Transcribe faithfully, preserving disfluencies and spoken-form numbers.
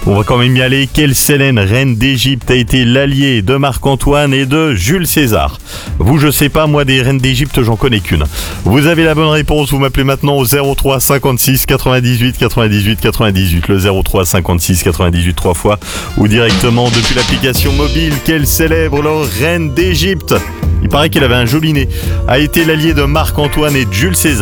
On va quand même y aller. Quelle Sélène, reine d'Égypte, a été l'allié de Marc-Antoine et de Jules César? Vous, je sais pas, moi des reines d'Égypte, j'en connais qu'une. Vous avez la bonne réponse, vous m'appelez maintenant au zéro trois cinquante-six quatre-vingt-dix-huit quatre-vingt-dix-huit quatre-vingt-dix-huit, le zéro trois cinquante-six quatre-vingt-dix-huit trois fois, ou directement depuis l'application mobile. Quelle célèbre reine d'Égypte, il paraît qu'elle avait un joli nez, a été l'allié de Marc-Antoine et de Jules César?